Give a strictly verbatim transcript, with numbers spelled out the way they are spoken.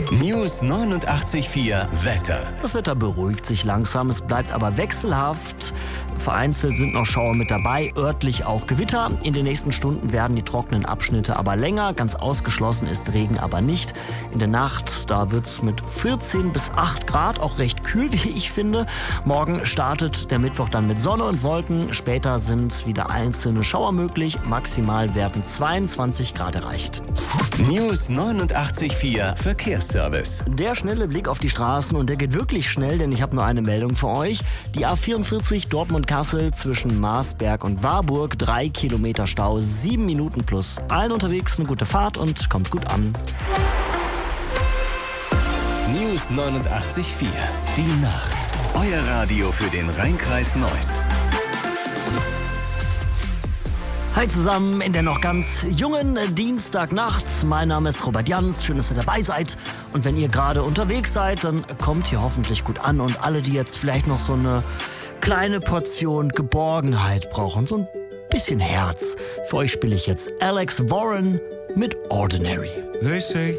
News neunundachtzig Komma vier Wetter. Das Wetter beruhigt sich langsam, es bleibt aber wechselhaft. Vereinzelt sind noch Schauer mit dabei, örtlich auch Gewitter. In den nächsten Stunden werden die trockenen Abschnitte aber länger. Ganz ausgeschlossen ist Regen aber nicht. In der Nacht, da wird es mit vierzehn bis acht Grad auch recht kühl, wie ich finde. Morgen startet der Mittwoch dann mit Sonne und Wolken. Später sind wieder einzelne Schauer möglich. Maximal werden zweiundzwanzig Grad erreicht. News neunundachtzig Komma vier Verkehrsservice. Der schnelle Blick auf die Straßen und der geht wirklich schnell, denn ich habe nur eine Meldung für euch. Die A vierundvierzig Dortmund-Kassel zwischen Marsberg und Warburg, drei Kilometer Stau, sieben Minuten plus. Allen unterwegs eine gute Fahrt und kommt gut an. News neunundachtzig Komma vier. Die Nacht. Euer Radio für den Rhein-Kreis Neuss. Hi zusammen in der noch ganz jungen Dienstagnacht. Mein Name ist Robert Jans. Schön, dass ihr dabei seid. Und wenn ihr gerade unterwegs seid, dann kommt ihr hoffentlich gut an. Und alle, die jetzt vielleicht noch so eine kleine Portion Geborgenheit brauchen, so ein bisschen Herz. Für euch spiele ich jetzt Alex Warren mit Ordinary. They say